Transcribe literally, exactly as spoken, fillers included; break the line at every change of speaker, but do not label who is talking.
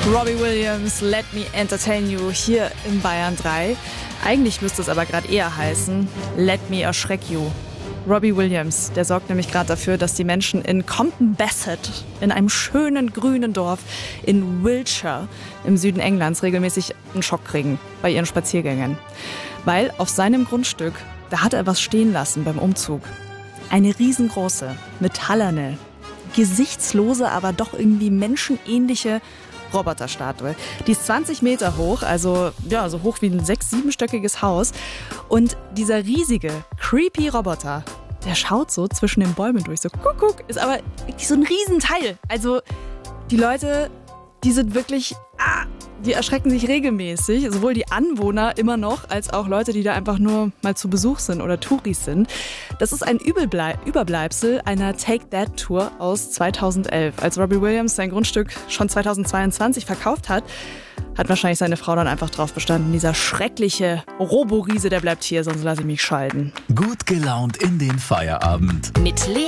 Robbie Williams, Let Me Entertain You hier in Bayern drei. Eigentlich müsste es aber gerade eher heißen, Let Me Erschreck You. Robbie Williams, der sorgt nämlich gerade dafür, dass die Menschen in Compton Bassett, in einem schönen grünen Dorf in Wiltshire im Süden Englands, regelmäßig einen Schock kriegen bei ihren Spaziergängen. Weil auf seinem Grundstück, da hat er was stehen lassen beim Umzug. Eine riesengroße, metallerne, gesichtslose, aber doch irgendwie menschenähnliche Roboterstatue. Die ist zwanzig Meter hoch, also ja, so hoch wie ein sechs-, siebenstöckiges Haus. Und dieser riesige, creepy Roboter, der schaut so zwischen den Bäumen durch, so guck, guck, ist aber wirklich so ein Riesenteil. Also die Leute, die sind wirklich, ah, die erschrecken sich regelmäßig, sowohl die Anwohner immer noch, als auch Leute, die da einfach nur mal zu Besuch sind oder Touris sind. Das ist ein Übelblei- Überbleibsel einer Take That Tour aus zweitausendelf. Als Robbie Williams sein Grundstück schon zweitausendzweiundzwanzig verkauft hat, hat wahrscheinlich seine Frau dann einfach drauf bestanden, dieser schreckliche Roboriese, der bleibt hier, sonst lasse ich mich scheiden.
Gut gelaunt in den Feierabend.
Mit Lea